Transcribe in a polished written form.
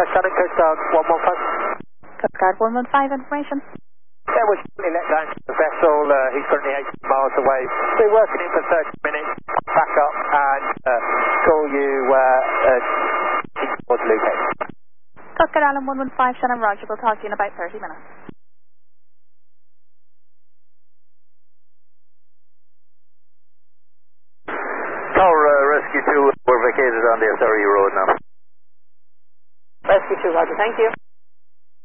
Shannon, Coast Guard 115. Coast Guard 115 information. Yeah, we're currently let down the vessel. He's currently 80 miles away. We're working in for 30 minutes. Back up and call you towards Luke. Coast Guard Island 115, Shannon, Roger. We'll talk to you in about 30 minutes. Tower Rescue 2, we're vacated on the SRE road now. Rescue 2, Roger. Thank you.